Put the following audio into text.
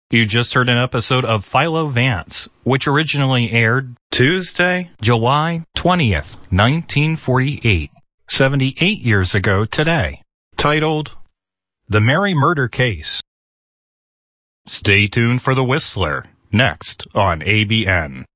You just heard an episode of Philo Vance, which originally aired Tuesday, July 20th, 1948, 78 years ago today, titled The Mary Murder Case. Stay tuned for The Whistler, next on ABN.